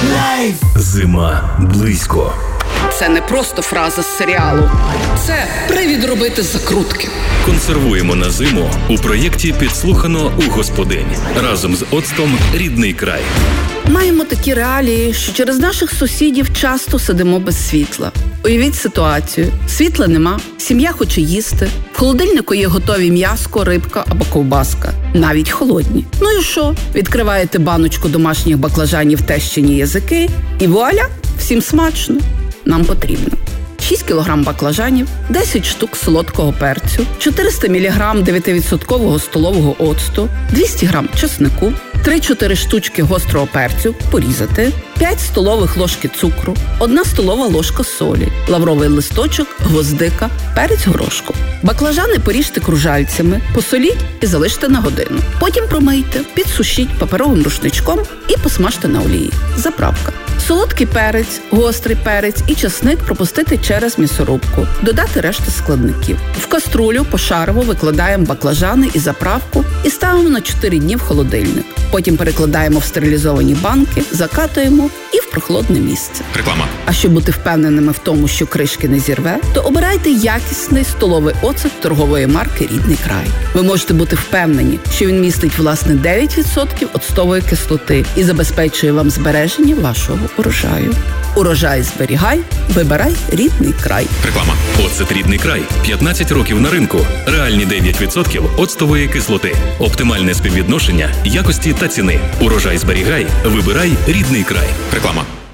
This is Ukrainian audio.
Лайф! Зима близько. Це не просто фраза з серіалу. Це привід робити закрутки. Консервуємо на зиму у проєкті «Підслухано у господинь» разом з Оцтом «Рідний край». Маємо такі реалії, що через наших сусідів часто сидимо без світла. Уявіть ситуацію. Світла нема, сім'я хоче їсти, в холодильнику є готові м'яско, рибка або ковбаска. Навіть холодні. Ну і що? Відкриваєте баночку домашніх баклажанів тещині язики і вуаля, всім смачно. Нам потрібно 6 кг баклажанів, 10 штук солодкого перцю, 400 мг 9% столового оцту, 200 г чеснику, 3-4 штучки гострого перцю порізати, 5 столових ложки цукру, 1 столова ложка солі, лавровий листочок, гвоздика, перець горошком. Баклажани поріжте кружальцями, посоліть і залиште на годину. Потім промийте, підсушіть паперовим рушничком і посмажте на олії. Заправка. Солодкий перець, гострий перець і часник пропустити через м'ясорубку. Додати решту складників. В каструлю пошарово викладаємо баклажани і заправку і ставимо на 4 дні в холодильник. Потім перекладаємо в стерилізовані банки, закатуємо і в прохолодне місце. Реклама. А щоб бути впевненими в тому, що кришки не зірве, то обирайте якісний столовий оцет торгової марки «Рідний край». Ви можете бути впевнені, що він містить, власне, 9% оцтової кислоти і забезпечує вам збереження вашого урожаю. Урожай зберігай, вибирай «Рідний край». Реклама. Оцет «Рідний край». 15 років на ринку. Реальні 9% оцтової кислоти. Оптимальне співвідношення якості та ціни. Урожай зберігай, вибирай «Рідний край». Реклама.